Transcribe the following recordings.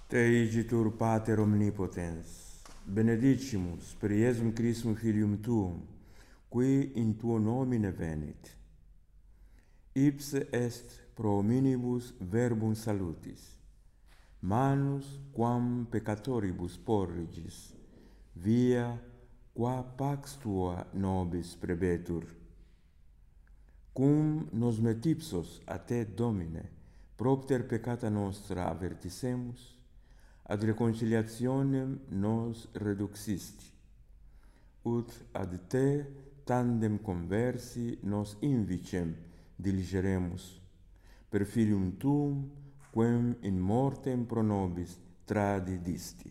Te igitur Pater omnipotens, benedicimus per Iesum Christum Filium Tuum, qui in tuo nomine venit. Ipse est pro hominibus verbum salutis, manus quam peccatoribus porrigis, via qua pax tua nobis prebetur. Cum nos met ipsos a te, Domine, propter peccata nostra avertissemus, ad reconciliationem nos reduxisti, ut ad te tandem conversi nos invicem diligeremus, per Filium Tuum, quem in mortem pro nobis tradidisti.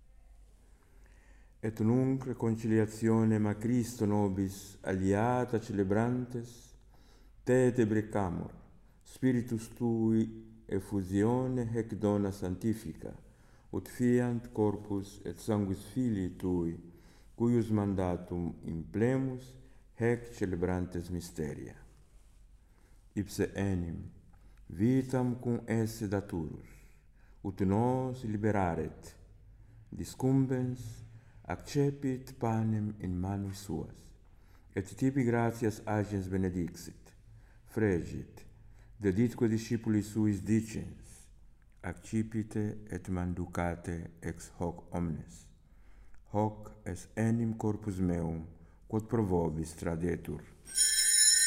Et nunc reconciliationem a Christo nobis aliata celebrantes, te debrecamur, Spiritus Tui effusione hec dona sanctifica, ut fiant corpus et sanguis Filii Tui, cuius mandatum implemus hec celebrantes mysteria. Ipse enim vitam cum esse daturus, ut nos liberaret, discumbens accepit panem in manus suas, et tibi gratias agens benedixit, fregit, deditque discipulis suis dicens, accipite et manducate ex hoc omnes. Hoc est enim corpus meum, quod pro vobis tradetur.